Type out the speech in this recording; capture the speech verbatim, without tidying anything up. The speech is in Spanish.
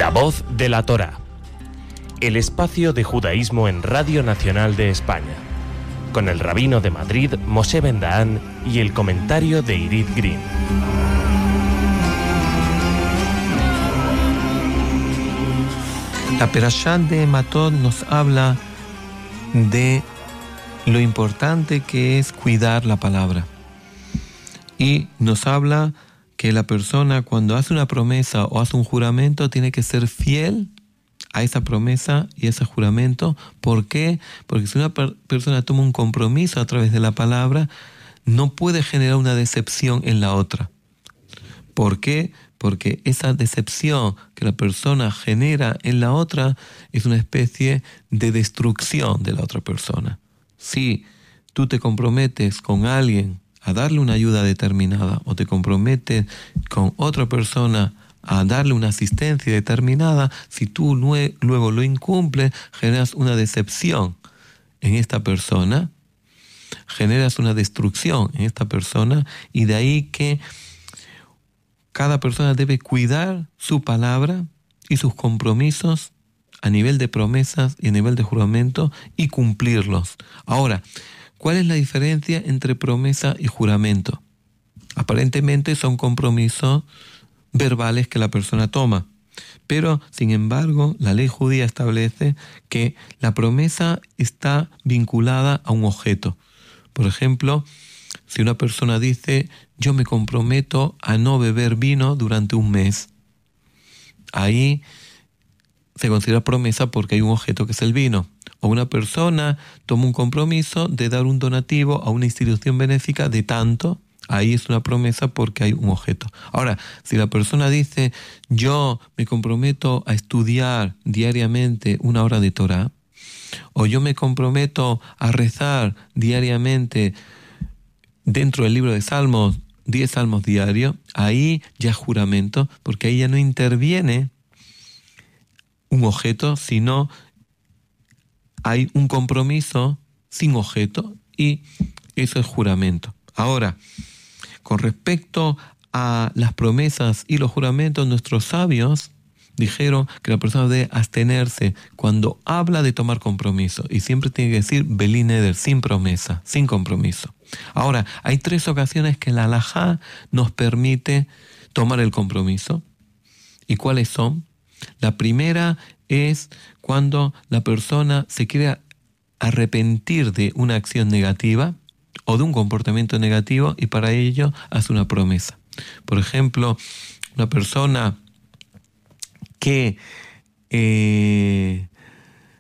La voz de la Torá, el espacio de judaísmo en Radio Nacional de España, con el rabino de Madrid, Moshe Ben Dahán, y el comentario de Irit Green. La Perashá de Matot nos habla de lo importante que es cuidar la palabra. Y nos habla que la persona, cuando hace una promesa o hace un juramento, tiene que ser fiel a esa promesa y a ese juramento. ¿Por qué? Porque si una per- persona toma un compromiso a través de la palabra, no puede generar una decepción en la otra. ¿Por qué? Porque esa decepción que la persona genera en la otra es una especie de destrucción de la otra persona. Si tú te comprometes con alguien a darle una ayuda determinada o te comprometes con otra persona a darle una asistencia determinada, si tú nue- luego lo incumples, generas una decepción en esta persona, generas una destrucción en esta persona, y de ahí que cada persona debe cuidar su palabra y sus compromisos a nivel de promesas y a nivel de juramento y cumplirlos. Ahora, ¿cuál es la diferencia entre promesa y juramento? Aparentemente son compromisos verbales que la persona toma, pero sin embargo la ley judía establece que la promesa está vinculada a un objeto. Por ejemplo, si una persona dice, yo me comprometo a no beber vino durante un mes, ahí se considera promesa porque hay un objeto que es el vino. O una persona toma un compromiso de dar un donativo a una institución benéfica de tanto, ahí es una promesa porque hay un objeto. Ahora, si la persona dice, yo me comprometo a estudiar diariamente una hora de Torah, o yo me comprometo a rezar diariamente dentro del libro de Salmos, diez salmos diarios, ahí ya es juramento, porque ahí ya no interviene un objeto, sino hay un compromiso sin objeto, y eso es juramento. Ahora, con respecto a las promesas y los juramentos, nuestros sabios dijeron que la persona debe abstenerse cuando habla de tomar compromiso, y siempre tiene que decir Belí neder, sin promesa, sin compromiso. Ahora, hay tres ocasiones que la halajá nos permite tomar el compromiso. ¿Y cuáles son? La primera es cuando la persona se quiere arrepentir de una acción negativa o de un comportamiento negativo, y para ello hace una promesa. Por ejemplo, una persona que eh,